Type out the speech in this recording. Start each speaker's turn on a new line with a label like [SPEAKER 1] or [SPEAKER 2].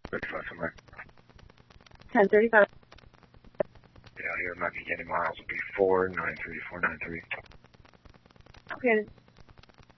[SPEAKER 1] 35 somewhere.
[SPEAKER 2] 1035.
[SPEAKER 1] Yeah, here might be getting miles. It'll be 493, 493.
[SPEAKER 2] Okay,